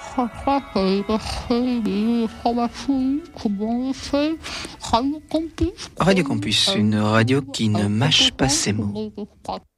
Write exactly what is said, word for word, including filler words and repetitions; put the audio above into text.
ça, c'est passer des informations, comment on fait, Radio Campus. Radio Campus, une radio qui ne mâche pas ses mots.